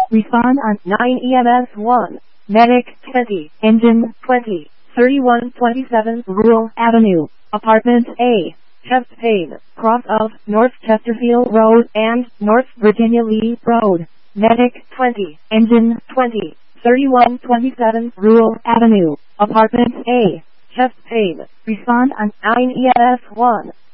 Respond on 9 EMS 1. Medic 20. Engine 20. 3127 Rural Avenue. Apartment A. Chest pain. Cross of North Chesterfield Road and North Virginia Lee Road. Medic 20. Engine 20. 3127 Rural Avenue. Apartment A. Chest pain. Respond on 9 EMS 1.